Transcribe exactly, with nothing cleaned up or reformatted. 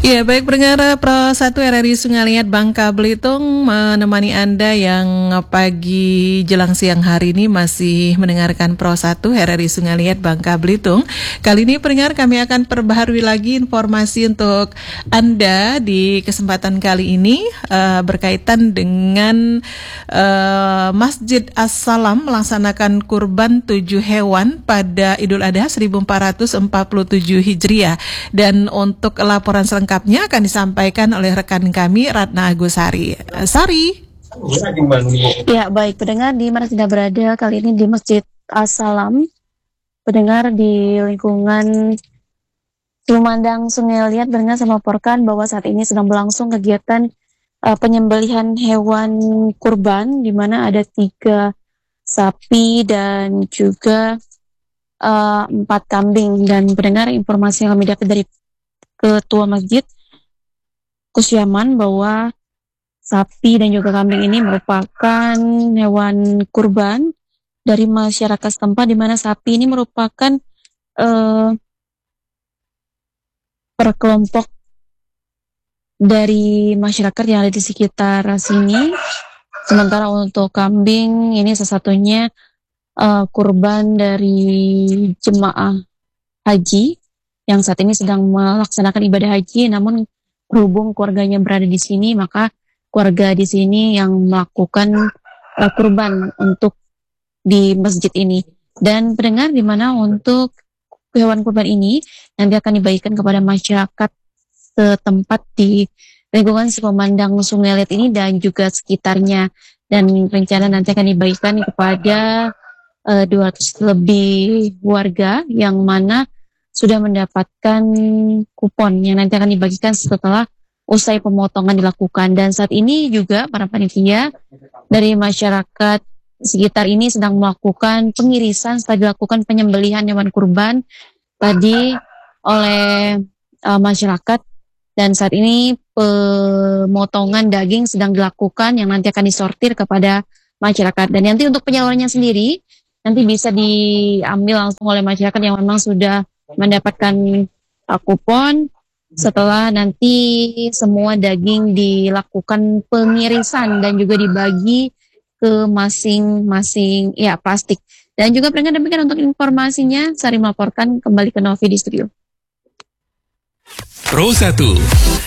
Ya, baik pendengar Pro satu R R I Sungai Liat Bangka Belitung menemani Anda yang pagi jelang siang hari ini masih mendengarkan Pro satu R R I Sungai Liat Bangka Belitung. Kali ini pendengar kami akan perbaharui lagi informasi untuk Anda di kesempatan kali ini uh, berkaitan dengan uh, Masjid As-Salam melaksanakan kurban tujuh hewan pada Idul Adha seribu empat ratus empat puluh tujuh Hijriah. Dan untuk laporan selengkapnya akan disampaikan oleh rekan kami Ratna Agusari. Sari. Ya, baik pendengar di mana tidak berada kali ini di Masjid As-Salam, pendengar di lingkungan Lumandang Sungai Liat, pendengar saya melaporkan bahwa saat ini sedang berlangsung kegiatan uh, penyembelihan hewan kurban di mana ada tiga sapi dan juga uh, empat kambing. Dan pendengar, informasi yang kami dapat dari Ketua Masjid Kusyaman bahwa sapi dan juga kambing ini merupakan hewan kurban dari masyarakat setempat, di mana sapi ini merupakan uh, perkelompok dari masyarakat yang ada di sekitar sini. Sementara untuk kambing ini salah satunya uh, kurban dari jemaah haji yang saat ini sedang melaksanakan ibadah haji, namun berhubung keluarganya berada di sini, maka keluarga di sini yang melakukan uh, kurban untuk di masjid ini. Dan pendengar, di mana untuk hewan kurban ini nanti akan dibagikan kepada masyarakat setempat di lingkungan Sepemandang Sungai Liat ini dan juga sekitarnya. Dan rencana nanti akan dibagikan kepada uh, dua ratus lebih warga yang mana sudah mendapatkan kupon yang nanti akan dibagikan setelah usai pemotongan dilakukan. Dan saat ini juga para panitia dari masyarakat sekitar ini sedang melakukan pengirisan setelah dilakukan penyembelihan hewan kurban tadi oleh uh, masyarakat. Dan saat ini pemotongan daging sedang dilakukan yang nanti akan disortir kepada masyarakat. Dan nanti untuk penyalurannya sendiri nanti bisa diambil langsung oleh masyarakat yang memang sudah mendapatkan uh, kupon setelah nanti semua daging dilakukan pengirisan dan juga dibagi ke masing-masing ya plastik. Dan juga pengen demikian untuk informasinya, Sari melaporkan kembali ke Novi di studio. Pro satu